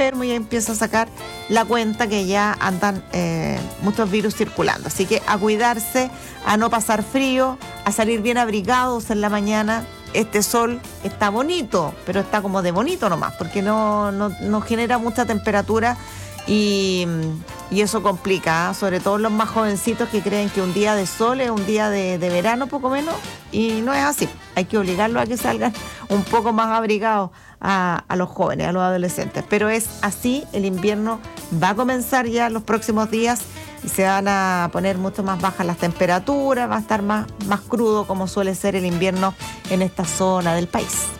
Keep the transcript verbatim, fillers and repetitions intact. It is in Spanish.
enfermo y ya empieza a sacar la cuenta que ya andan eh, muchos virus circulando. Así que a cuidarse, a no pasar frío, a salir bien abrigados en la mañana. Este sol está bonito, pero está como de bonito nomás, porque no, no, no genera mucha temperatura y, y eso complica, ¿eh? Sobre todo los más jovencitos que creen que un día de sol es un día de, de verano poco menos, y no es así. Hay que obligarlos a que salgan un poco más abrigados a, a los jóvenes, a los adolescentes. Pero es así, el invierno va a comenzar ya los próximos días y se van a poner mucho más bajas las temperaturas, va a estar más, más crudo como suele ser el invierno en esta zona del país.